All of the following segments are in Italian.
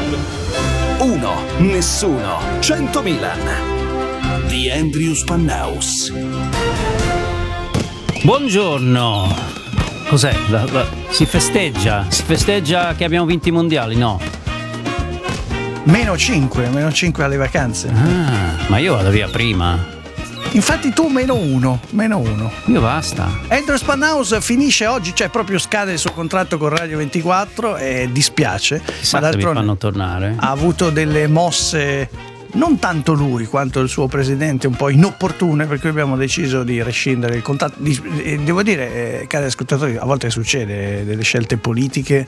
1, nessuno, 100 Milan. The Andrew Spannaus. Buongiorno. Cos'è? Si festeggia? Si festeggia che abbiamo vinto i mondiali? No. Meno 5 alle vacanze. Ma io vado via prima. Infatti tu meno uno. Io basta. Andrew Spannaus finisce oggi, cioè proprio scade il suo contratto con Radio 24 e dispiace. Chissà se mi fanno tornare. Ha avuto delle mosse, non tanto lui quanto il suo presidente, un po' inopportune, per cui abbiamo deciso di rescindere il contratto. Devo dire, cari ascoltatori, a volte succede delle scelte politiche.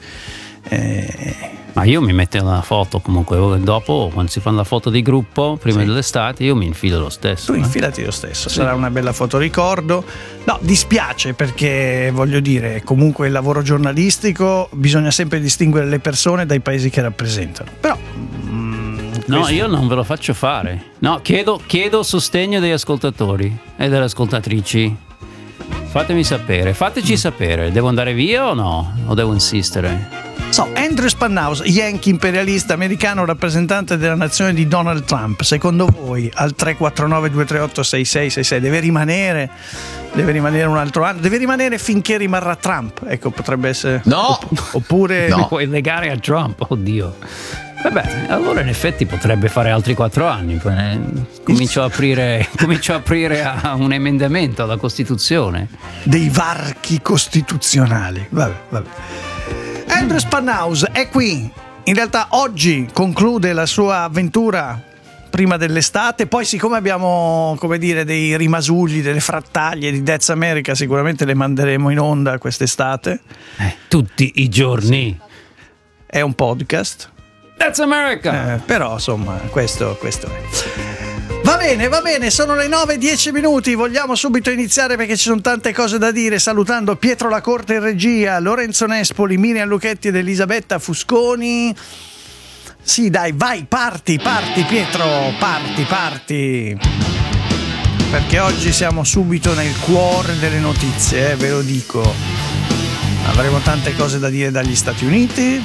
Ma io mi metto una foto comunque dopo, quando si fa la foto di gruppo prima dell'estate, io mi infilo lo stesso. Tu infilati lo stesso, sarà una bella fotoricordo. No, dispiace perché voglio dire, comunque il lavoro giornalistico bisogna sempre distinguere le persone dai paesi che rappresentano. Però no, io non ve lo faccio fare. No, chiedo sostegno degli ascoltatori e delle ascoltatrici. Fatemi sapere, fateci sapere, devo andare via o no? O devo insistere? Andrew Spannaus, yankee imperialista americano, rappresentante della nazione di Donald Trump, secondo voi al 349-238-6666 deve rimanere un altro anno? Deve rimanere finché rimarrà Trump? Ecco, potrebbe essere. No! Oppure. No. Mi puoi legare a Trump? Oddio. Vabbè, allora in effetti potrebbe fare altri 4 anni. Comincio a aprire a un emendamento alla Costituzione. Dei varchi costituzionali. Vabbè. Andrew Spannaus è qui. In realtà oggi conclude la sua avventura prima dell'estate. Poi, siccome abbiamo, come dire, dei rimasugli, delle frattaglie di That's America, sicuramente le manderemo in onda quest'estate. Tutti i giorni. È un podcast. That's America. Però insomma questo è. Va bene, sono le 9:10. Vogliamo subito iniziare perché ci sono tante cose da dire, salutando Pietro Lacorte in regia, Lorenzo Nespoli, Miriam Lucchetti ed Elisabetta Fusconi. Sì, dai, vai, parti Pietro, parti. Perché oggi siamo subito nel cuore delle notizie, ve lo dico. Avremo tante cose da dire dagli Stati Uniti.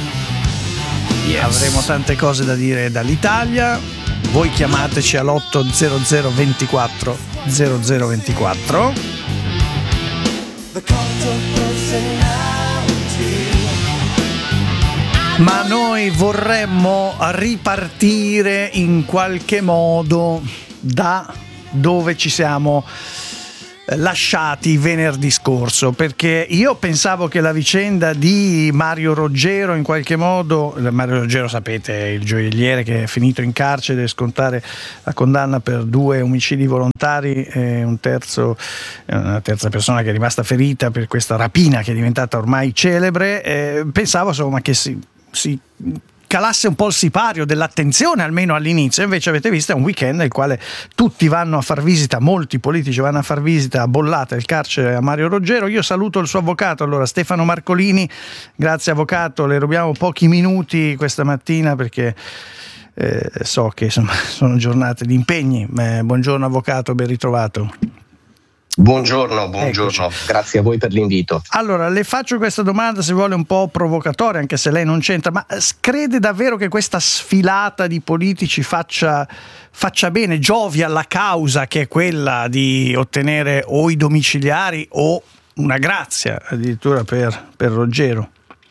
Yes. Avremo tante cose da dire dall'Italia. Voi chiamateci all'800 24 0024. Ma noi vorremmo ripartire in qualche modo da dove ci siamo lasciati venerdì scorso, perché io pensavo che la vicenda di Mario Roggero, in qualche modo, Mario Roggero sapete, il gioielliere che è finito in carcere, deve scontare la condanna per 2 omicidi volontari e una terza persona che è rimasta ferita per questa rapina che è diventata ormai celebre, pensavo insomma che si calasse un po' il sipario dell'attenzione almeno all'inizio. Invece avete visto, è un weekend nel quale tutti vanno a far visita, molti politici vanno a far visita a Bollata, il carcere, a Mario Roggero. Io saluto il suo avvocato, allora, Stefano Marcolini. Grazie avvocato, le rubiamo pochi minuti questa mattina perché so che insomma, sono giornate di impegni. Buongiorno avvocato, ben ritrovato. Buongiorno, grazie a voi per l'invito. Allora, le faccio questa domanda, se vuole un po' provocatoria, anche se lei non c'entra, ma crede davvero che questa sfilata di politici faccia bene, giovi alla causa che è quella di ottenere o i domiciliari o una grazia addirittura per Roggero?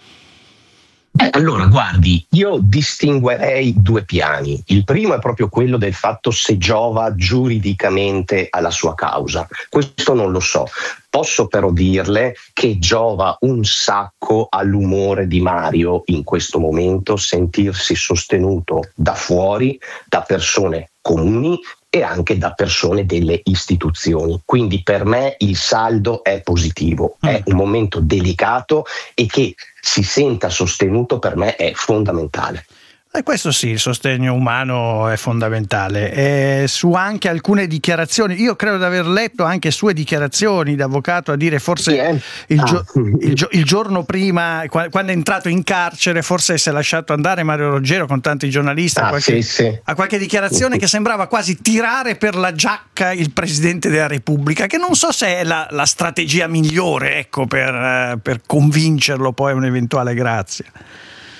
Allora, guardi, io distinguerei 2 piani. Il primo è proprio quello del fatto se giova giuridicamente alla sua causa. Questo non lo so. Posso però dirle che giova un sacco all'umore di Mario in questo momento sentirsi sostenuto da fuori, da persone comuni e anche da persone delle istituzioni. Quindi per me il saldo è positivo, è un momento delicato e che si senta sostenuto per me è fondamentale. Questo sì, il sostegno umano è fondamentale. Su anche alcune dichiarazioni, io credo di aver letto anche sue dichiarazioni da avvocato a dire forse il giorno prima, quando è entrato in carcere, forse si è lasciato andare Mario Roggero con tanti giornalisti a qualche dichiarazione che sembrava quasi tirare per la giacca il Presidente della Repubblica, che non so se è la strategia migliore, ecco, per convincerlo poi a un'eventuale grazia.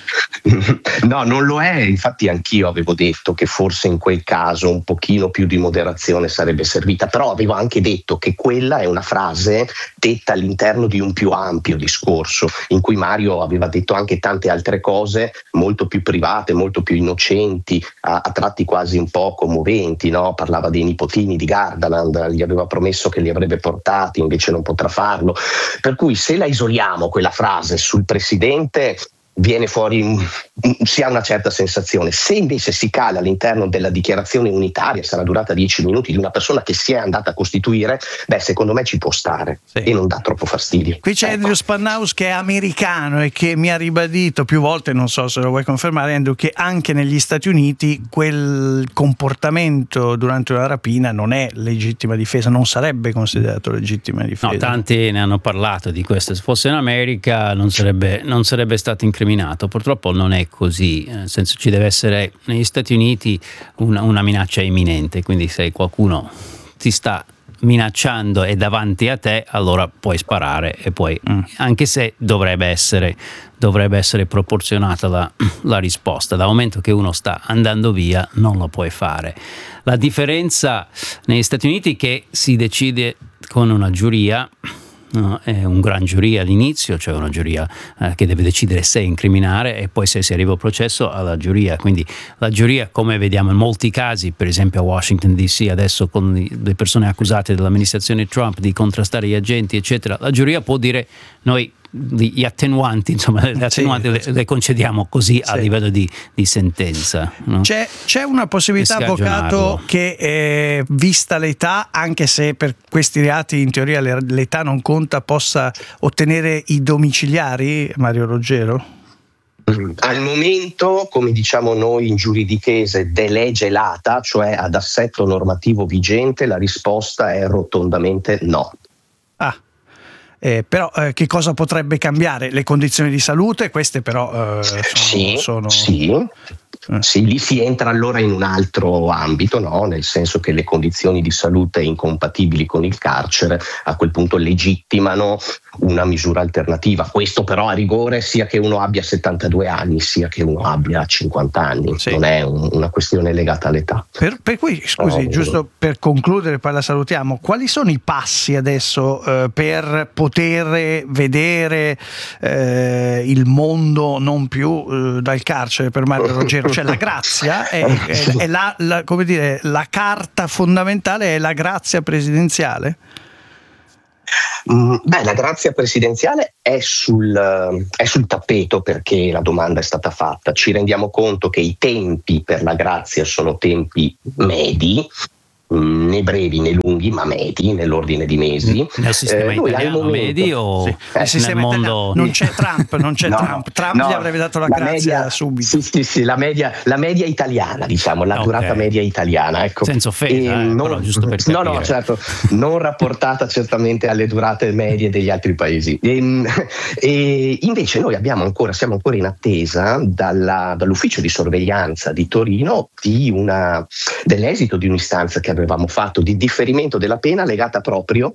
No, non lo è, infatti anch'io avevo detto che forse in quel caso un pochino più di moderazione sarebbe servita, però avevo anche detto che quella è una frase detta all'interno di un più ampio discorso in cui Mario aveva detto anche tante altre cose molto più private, molto più innocenti, a tratti quasi un po' commoventi, no? Parlava dei nipotini di Gardaland, gli aveva promesso che li avrebbe portati, invece non potrà farlo, per cui se la isoliamo quella frase sul presidente viene fuori si ha una certa sensazione. Se invece si cala all'interno della dichiarazione unitaria, sarà durata 10 minuti, di una persona che si è andata a costituire, secondo me ci può stare, sì, e non dà troppo fastidio. Qui c'è Andrew Spannaus che è americano e che mi ha ribadito più volte, non so se lo vuoi confermare Andrew, che anche negli Stati Uniti quel comportamento durante una rapina non è legittima difesa, non sarebbe considerato legittima difesa. No, tanti ne hanno parlato di questo, se fosse in America non sarebbe stato incriminato. Purtroppo non è così, nel senso ci deve essere negli Stati Uniti una minaccia imminente, quindi se qualcuno ti sta minacciando e davanti a te, allora puoi sparare e poi anche se dovrebbe essere proporzionata la risposta. Dal momento che uno sta andando via non lo puoi fare. La differenza negli Stati Uniti è che si decide con una giuria. No, è un gran giuria all'inizio, cioè una giuria che deve decidere se incriminare e poi se si arriva al processo alla giuria. Quindi la giuria, come vediamo in molti casi, per esempio a Washington DC adesso con le persone accusate dell'amministrazione Trump di contrastare gli agenti eccetera, la giuria può dire noi gli attenuanti, insomma le attenuanti le concediamo così a livello di sentenza, no? C'è una possibilità, avvocato, che vista l'età, anche se per questi reati in teoria l'età non conta, possa ottenere i domiciliari, Mario Roggero? Al momento, come diciamo noi in giuridichese, de legge lata, cioè ad assetto normativo vigente, la risposta è rotondamente no. Però che cosa potrebbe cambiare? Le condizioni di salute, queste però sono... Sì, lì si entra allora in un altro ambito, no? Nel senso che le condizioni di salute incompatibili con il carcere a quel punto legittimano una misura alternativa. Questo però a rigore sia che uno abbia 72 anni sia che uno abbia 50 anni, non è una questione legata all'età. Per cui, scusi, giusto per concludere, poi la salutiamo, quali sono i passi adesso per poter vedere il mondo non più dal carcere per Mario Roggero? Cioè la grazia è come dire, la carta fondamentale è la grazia presidenziale? La grazia presidenziale è sul tappeto, perché la domanda è stata fatta. Ci rendiamo conto che i tempi per la grazia sono tempi medi, né brevi né lunghi, ma medi, nell'ordine di mesi. Nel sistema italiano medi o nel mondo? Non c'è Trump, Trump gli avrebbe dato la grazia media, subito. Sì, la media italiana, diciamo, la durata media italiana, ecco. Senza offesa, però giusto per capire. No, certo, non rapportata certamente alle durate medie degli altri paesi. E invece noi siamo ancora in attesa dall'ufficio di sorveglianza di Torino dell'esito di un'istanza che avevamo fatto di differimento della pena legata proprio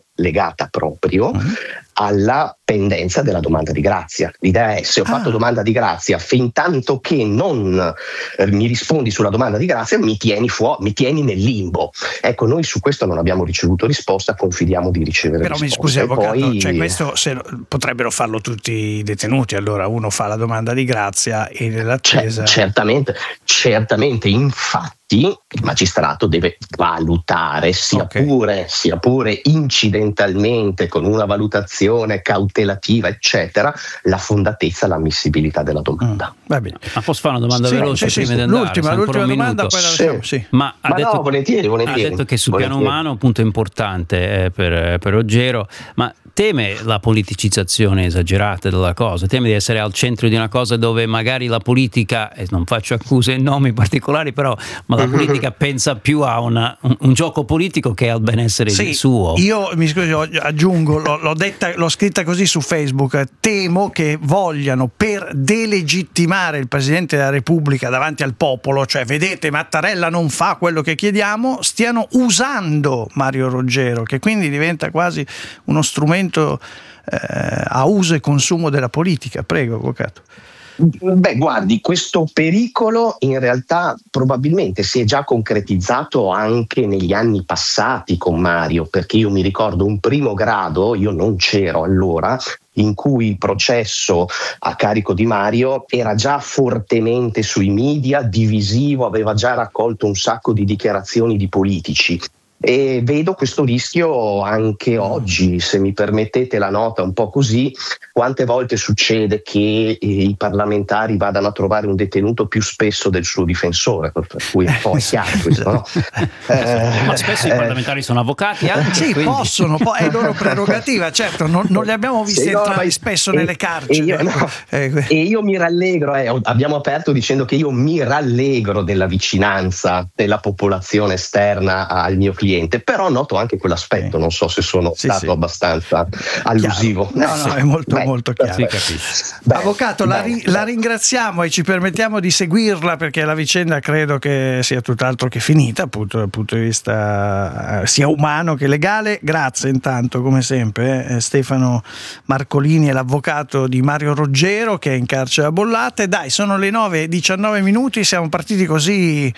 alla pendenza della domanda di grazia. L'idea è: se ho fatto domanda di grazia, fin tanto che non mi rispondi sulla domanda di grazia, mi tieni nel limbo. Ecco, noi su questo non abbiamo ricevuto risposta, confidiamo di ricevere risposta. Però mi scusi, avvocato, cioè questo potrebbero farlo tutti i detenuti, allora uno fa la domanda di grazia e nell'attesa... Certamente, infatti il magistrato deve valutare, sia pure incidentalmente, con una valutazione cautelativa eccetera, la fondatezza, l'ammissibilità della domanda. Va bene. Ma posso fare una domanda veloce prima di andare? L'ultima domanda, poi la lasciamo. Ma ha detto, volentieri. Ha detto che sul piano umano un punto importante per Roggero, ma teme la politicizzazione esagerata della cosa, teme di essere al centro di una cosa dove magari la politica, e non faccio accuse e nomi particolari, però ma la politica pensa più a un gioco politico che al benessere suo. Io mi scusi, aggiungo, l'ho scritta così su Facebook: temo che vogliano, per delegittimare il Presidente della Repubblica davanti al popolo, cioè vedete Mattarella non fa quello che chiediamo, stiano usando Mario Roggero, che quindi diventa quasi uno strumento a uso e consumo della politica. Prego, avvocato. Beh, guardi, questo pericolo in realtà probabilmente si è già concretizzato anche negli anni passati con Mario, perché io mi ricordo un primo grado, io non c'ero allora, in cui il processo a carico di Mario era già fortemente sui media, divisivo, aveva già raccolto un sacco di dichiarazioni di politici. E vedo questo rischio anche oggi, se mi permettete la nota un po' così. Quante volte succede che i parlamentari vadano a trovare un detenuto più spesso del suo difensore, per cui un po' è chiaro questo, no? Ma spesso i parlamentari sono avvocati anche, sì, quindi possono, è loro prerogativa, certo, non li abbiamo visti entrare spesso nelle carceri. E io mi rallegro, abbiamo aperto dicendo che io mi rallegro della vicinanza della popolazione esterna al mio cliente, però noto anche quell'aspetto, non so se sono stato abbastanza allusivo. No, è molto chiaro. Si capisce. Avvocato, la ringraziamo e ci permettiamo di seguirla, perché la vicenda credo che sia tutt'altro che finita, appunto dal punto di vista sia umano che legale. Grazie intanto, come sempre, Stefano Marcolini è l'avvocato di Mario Roggero, che è in carcere a Bollate. Dai, sono le 9:19, siamo partiti così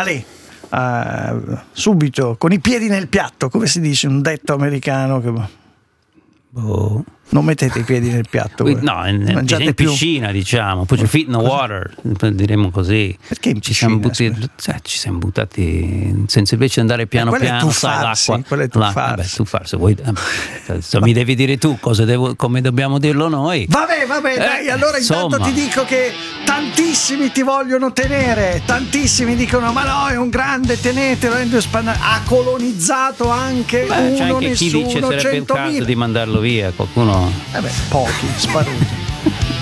subito con i piedi nel piatto, come si dice, un detto americano che non mettete i piedi nel piatto, no, in piscina, diciamo, put your feet in the water, diremmo così. Perché in piscina? Ci siamo buttati senza invece andare piano piano, sai, l'acqua. Quello è tuffarsi. Mi devi dire tu come dobbiamo dirlo noi. Vabbè, dai, allora intanto ti dico che tantissimi ti vogliono tenere, tantissimi dicono ma no, è un grande, tenetelo, ha colonizzato anche c'è anche chi dice sarebbe il caso di mandarlo via, qualcuno pochi sparuti.